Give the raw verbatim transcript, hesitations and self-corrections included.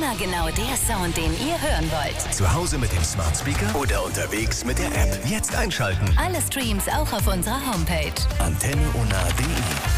Immer genau der Sound, den ihr hören wollt. Zu Hause mit dem Smart Speaker oder unterwegs mit der App. Jetzt einschalten. Alle Streams auch auf unserer Homepage. antenne ona punkt de